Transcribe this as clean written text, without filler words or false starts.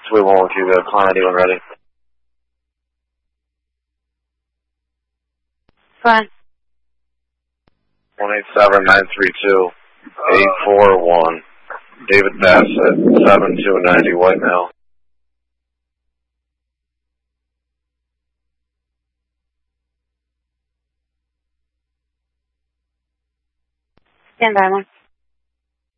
we won't with you, client ID when ready. Go on. 187-932-841. David Bassett, 7290 White Male. Stand by one.